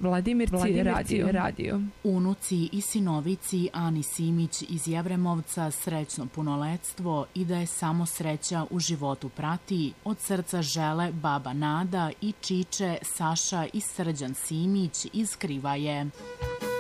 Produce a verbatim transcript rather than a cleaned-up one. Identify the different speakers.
Speaker 1: Vladimirci, Vladimirci radio. radio.
Speaker 2: Unuci i sinovici Ani Simić iz Jevremovca srećno punoletstvo i da je samo sreća u životu prati, od srca žele baba Nada i čiče Saša i Srđan Simić iz Krivaje.